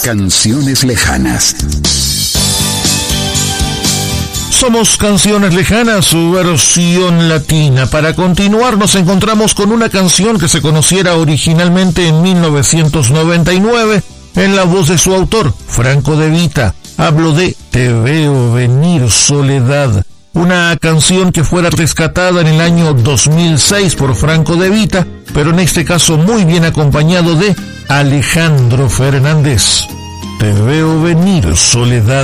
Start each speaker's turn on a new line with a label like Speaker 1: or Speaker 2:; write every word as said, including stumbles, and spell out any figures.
Speaker 1: Canciones lejanas.
Speaker 2: Somos Canciones Lejanas, su versión latina. Para continuar nos encontramos con una canción que se conociera originalmente en mil novecientos noventa y nueve en la voz de su autor, Franco De Vita. Hablo de Te veo venir, Soledad, una canción que fuera rescatada en el año dos mil seis por Franco De Vita, pero en este caso muy bien acompañado de Alejandro Fernández. Te veo venir, Soledad.